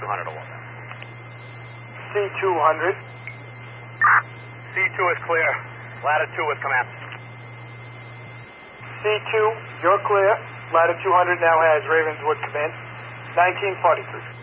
200 along. C200. C2 is clear. Ladder 2 is command. C2, you're clear. Ladder 200 now has Ravenswood command. 1943.